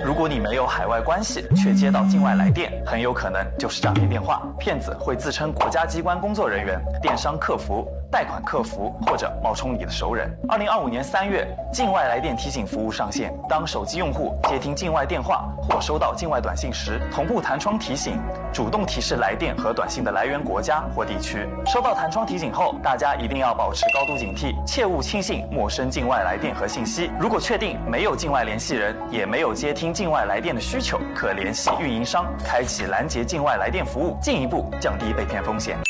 如果你没有海外关系，却接到境外来电，很有可能就是诈骗电话。骗子会自称国家机关工作人员、电商客服、贷款客服或者冒充你的熟人。2025年3月，境外来电提醒服务上线。当手机用户接听境外电话或收到境外短信时，同步弹窗提醒，主动提示来电和短信的来源国家或地区。收到弹窗提醒后，大家一定要保持高度警惕，切勿轻信陌生境外来电和信息。如果确定没有境外联系人，也没有接听境外来电的需求，可联系运营商，开启拦截境外来电服务，进一步降低被骗风险。